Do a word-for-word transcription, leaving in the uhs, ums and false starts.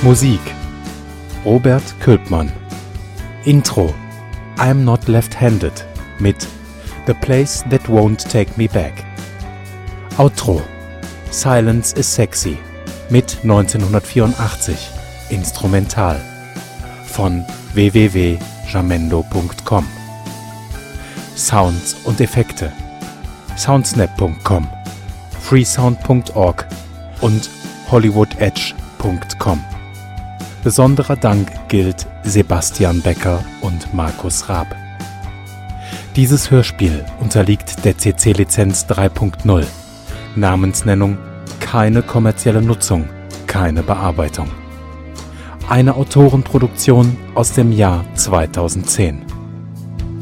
Musik Robert Külpmann. Intro I'm Not Left-Handed mit The Place That Won't Take Me Back. Outro Silence is Sexy mit neunzehnhundertvierundachtzig Instrumental von w w w punkt jamendo punkt com. Sounds und Effekte soundsnap punkt com, freesound punkt org und hollywoodedge punkt com. Besonderer Dank gilt Sebastian Becker und Markus Raab. Dieses Hörspiel unterliegt der C C-Lizenz drei Punkt null. Namensnennung, keine kommerzielle Nutzung, keine Bearbeitung. Eine Autorenproduktion aus dem Jahr zweitausendzehn.